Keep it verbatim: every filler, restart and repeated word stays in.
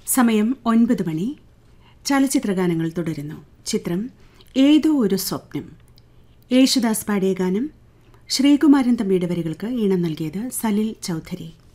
സമയം ഒൻപത് മണി. ചലച്ചിത്രഗാനങ്ങൾ തുടരുന്നു. ചിത്രം ഏതോ ഒരു സ്വപ്നം. യേശുദാസ് പാടിയ ഗാനം ശ്രീകുമാരൻ തമ്പിയുടെ വരികൾക്ക് ഈണം നൽകിയത് സലിൽ ചൗധരി.